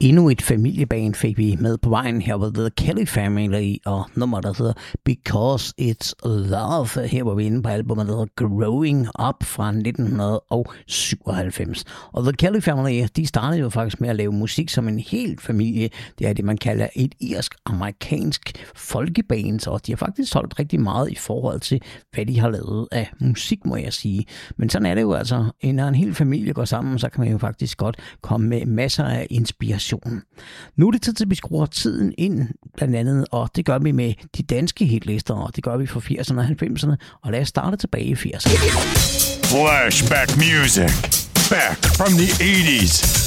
Endnu et familieband fik vi med på vejen her ved The Kelly Family, og nummer der hedder Because It's Love. Her var vi inde på albumet, der hedder Growing Up fra 1997. Og The Kelly Family, de startede jo faktisk med at lave musik som en hel familie. Det er det, man kalder et irsk-amerikansk folkeband, og de har faktisk solgt rigtig meget i forhold til, hvad de har lavet af musik, må jeg sige. Men sådan er det jo altså, når en hel familie går sammen, så kan man jo faktisk godt komme med masser af inspiration. Nu er det tid til, at vi skruer tiden ind, blandt andet, og det gør vi med de danske hitlister, og det gør vi for 80'erne og 90'erne, og lad os starte tilbage i 80'erne. Flashback music, back from the 80s.